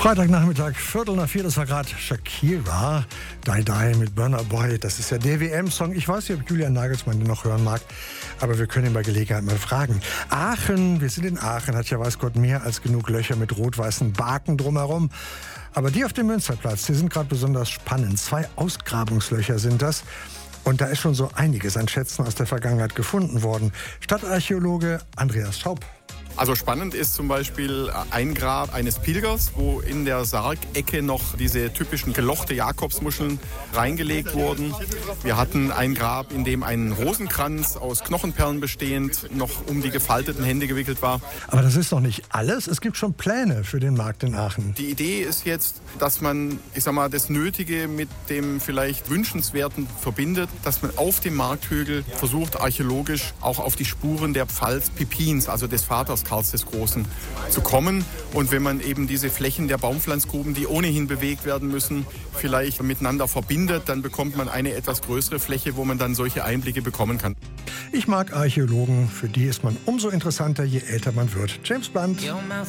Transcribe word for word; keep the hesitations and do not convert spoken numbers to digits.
Freitagnachmittag, Viertel nach vier, das war gerade Shakira, Die Die mit Burna Boy. Das ist der D W M-Song. Ich weiß nicht, ob Julian Nagelsmann den noch hören mag, aber wir können ihn bei Gelegenheit mal fragen. Aachen, wir sind in Aachen, hat ja weiß Gott mehr als genug Löcher mit rot-weißen Baken drumherum. Aber die auf dem Münsterplatz, die sind gerade besonders spannend. Zwei Ausgrabungslöcher sind das. Und da ist schon so einiges an Schätzen aus der Vergangenheit gefunden worden. Stadtarchäologe Andreas Schaub. Also spannend ist zum Beispiel ein Grab eines Pilgers, wo in der Sargecke noch diese typischen gelochte Jakobsmuscheln reingelegt wurden. Wir hatten ein Grab, in dem ein Rosenkranz aus Knochenperlen bestehend noch um die gefalteten Hände gewickelt war. Aber das ist noch nicht alles. Es gibt schon Pläne für den Markt in Aachen. Die Idee ist jetzt, dass man, ich sag mal, das Nötige mit dem vielleicht Wünschenswerten verbindet, dass man auf dem Markthügel versucht, archäologisch auch auf die Spuren der Pfalz Pippins, also des Vaters Karls des Großen, zu kommen. Und wenn man eben diese Flächen der Baumpflanzgruben, die ohnehin bewegt werden müssen, vielleicht miteinander verbindet, dann bekommt man eine etwas größere Fläche, wo man dann solche Einblicke bekommen kann. Ich mag Archäologen, für die ist man umso interessanter, je älter man wird. James Blunt.